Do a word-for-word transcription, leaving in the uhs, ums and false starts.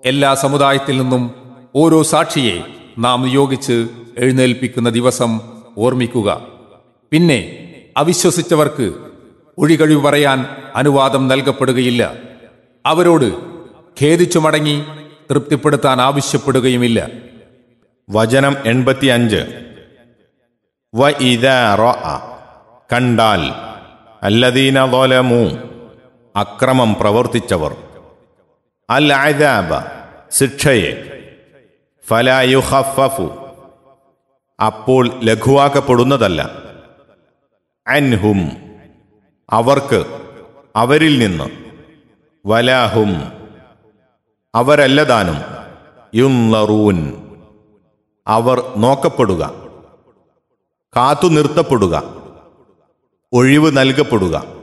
എല്ലാ സമുദായത്തിൽ നിന്നും ഓരോ സാക്ഷിയെ നാം നിയോഗിച്ച് എഴുന്നേൽപ്പിക്കുന്ന ദിവസം ഓർമ്മിക്കുക. പിന്നെ അവിശ്വസിച്ചവർക്ക് ഒഴികഴിവ് പറയാൻ അനുവാദം നൽകപ്പെടുകയില്ല. അവരോട് ഖേദിച്ചു മടങ്ങി തൃപ്തിപ്പെടുത്താൻ ആവശ്യപ്പെടുകയുമില്ല. വചനം എൺപത്തിയഞ്ച്. വ ഇദാ റഅ, കണ്ടാൽ, അല്ലദീന ളലമു, അക്രമം പ്രവർത്തിച്ചവർ, അൽ അദാബ, ശിക്ഷയെ, ഫലാ യുഖഫഫു, അപ്പോൾ ലഘുവാക്കപ്പെടുന്നതല്ല, അൻഹും, അവർക്ക്, അവരിൽ നിന്ന്, വലാഹും, അവരല്ലതാനും, യുൻളറൂൻ, അവർ നോക്കപ്പെടുക, കാത്തു നിർത്തപ്പെടുക, ഒഴിവ് നൽകപ്പെടുക.